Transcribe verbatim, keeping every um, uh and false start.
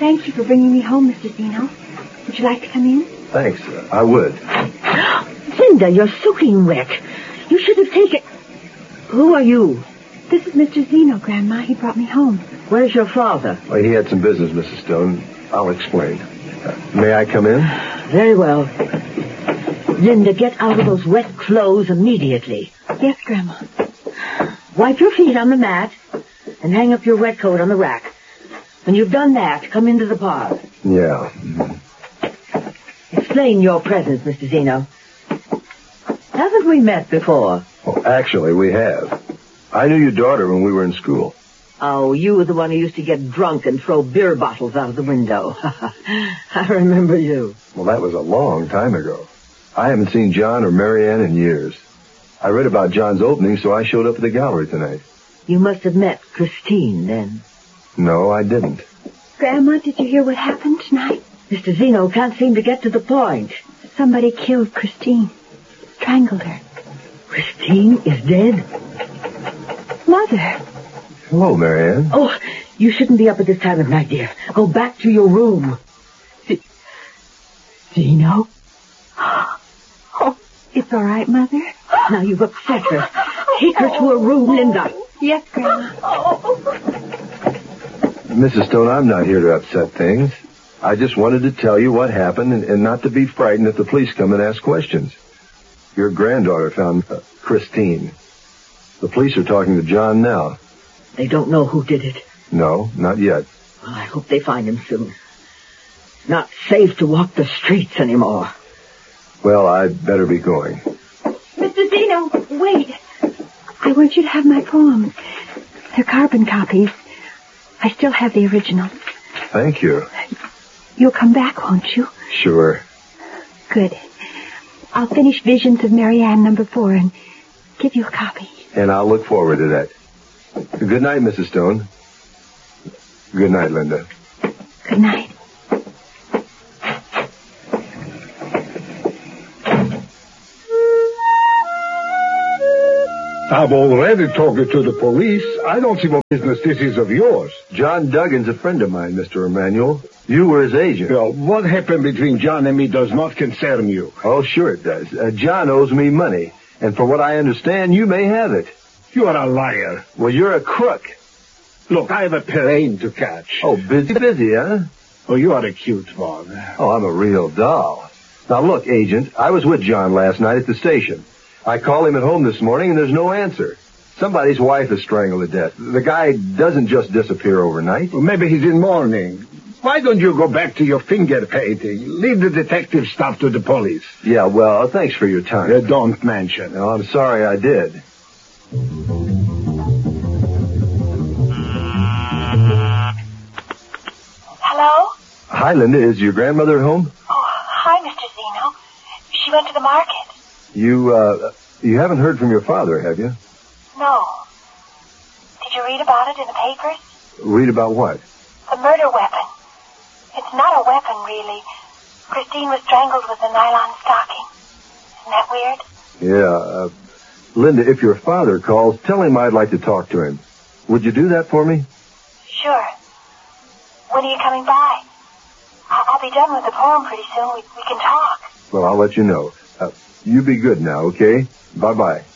Thank you for bringing me home, Mister Zeno. Would you like to come in? Thanks. I would. Linda, you're soaking wet. You should have taken... Who are you? This is Mister Zeno, Grandma. He brought me home. Where's your father? Well, he had some business, Missus Stone. I'll explain. Uh, may I come in? Very well. Linda, get out of those wet clothes immediately. Yes, Grandma. Wipe your feet on the mat and hang up your wet coat on the rack. When you've done that, come into the parlor. Yeah. Explain your presence, Mister Zeno. Haven't we met before? Well, actually, we have. I knew your daughter when we were in school. Oh, you were the one who used to get drunk and throw beer bottles out of the window. I remember you. Well, that was a long time ago. I haven't seen John or Marianne in years. I read about John's opening, so I showed up at the gallery tonight. You must have met Christine, then. No, I didn't. Grandma, did you hear what happened tonight? Mister Zeno can't seem to get to the point. Somebody killed Christine. Strangled her. Christine is dead? Mother. Hello, Marianne. Oh, you shouldn't be up at this time of night, dear. Go back to your room. Z- Zeno? Oh, it's all right, Mother. Now you've upset her. Take her to her room, Linda. Yes, Grandma. Missus Stone, I'm not here to upset things. I just wanted to tell you what happened and, and not to be frightened if the police come and ask questions. Your granddaughter found uh, Christine. The police are talking to John now. They don't know who did it. No, not yet. Well, I hope they find him soon. It's not safe to walk the streets anymore. Well, I'd better be going. Mister Zeno, wait. I want you to have my poems. They're carbon copies. I still have the original. Thank you. You'll come back, won't you? Sure. Good. I'll finish Visions of Marianne number four and give you a copy. And I'll look forward to that. Good night, Missus Stone. Good night, Linda. Good night. I've already talked to the police. I don't see what business this is of yours. John Duggan's a friend of mine, Mister Emanuel. You were his agent. Well, what happened between John and me does not concern you. Oh, sure it does. Uh, John owes me money. And for what I understand, you may have it. You are a liar. Well, you're a crook. Look, I have a plane to catch. Oh, busy, busy, huh? Oh, you are a cute one. Oh, I'm a real doll. Now, look, agent, I was with John last night at the station. I called him at home this morning, and there's no answer. Somebody's wife is strangled to death. The guy doesn't just disappear overnight. Well, maybe he's in mourning. Why don't you go back to your finger painting? Leave the detective stuff to the police. Yeah, well, thanks for your time. Uh, don't mention. No, I'm sorry I did. Hello? Hi, Linda. Is your grandmother at home? Oh, hi, Mister Zeno. She went to the market. You, uh, you haven't heard from your father, have you? No. Did you read about it in the papers? Read about what? The murder weapon. It's not a weapon, really. Christine was strangled with a nylon stocking. Isn't that weird? Yeah, uh, Linda, if your father calls, tell him I'd like to talk to him. Would you do that for me? Sure. When are you coming by? I- I'll be done with the poem pretty soon. We, we can talk. Well, I'll let you know. Uh, you be good now, okay? Bye-bye.